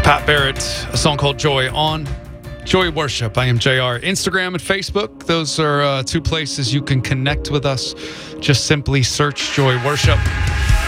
Pat Barrett, a song called Joy on Joy Worship. I am JR. Instagram and Facebook, those are two places you can connect with us. Just simply search Joy Worship.